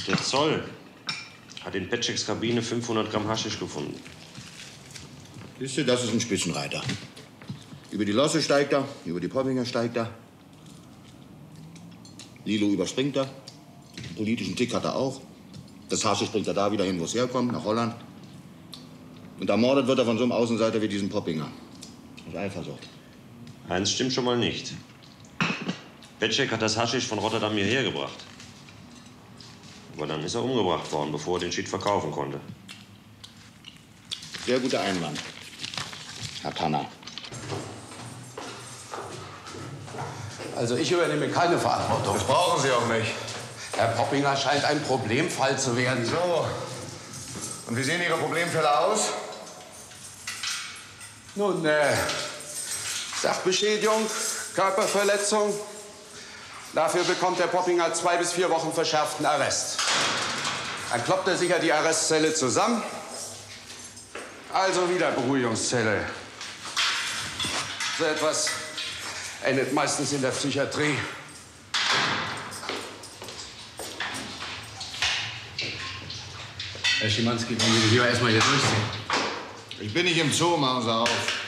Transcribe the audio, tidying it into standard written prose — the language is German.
Der Zoll hat in Petscheks Kabine 500 Gramm Haschisch gefunden. Siehst du, das ist ein Spitzenreiter. Über die Losse steigt er, über die Poppinger steigt er. Lilo überspringt er. Den politischen Tick hat er auch. Das Haschisch bringt er da wieder hin, wo es herkommt, nach Holland. Und ermordet wird er von so einem Außenseiter wie diesem Poppinger. Aus Eifersucht. Eins stimmt schon mal nicht. Petschek hat das Haschisch von Rotterdam hierher gebracht. Aber dann ist er umgebracht worden, bevor er den Shit verkaufen konnte. Sehr guter Einwand, Herr Tanner. Also ich übernehme keine Verantwortung. Das brauchen Sie auch nicht. Herr Poppinger scheint ein Problemfall zu werden. So. Und wie sehen Ihre Problemfälle aus? Nun, Sachbeschädigung, Körperverletzung. Dafür bekommt der Poppinger 2 bis 4 Wochen verschärften Arrest. Dann kloppt er sicher die Arrestzelle zusammen. Also wieder Beruhigungszelle. So etwas endet meistens in der Psychiatrie. Herr Schimanski, wollen Sie lieber erstmal hier durchziehen? Ich bin nicht im Zoo, machen Sie auf.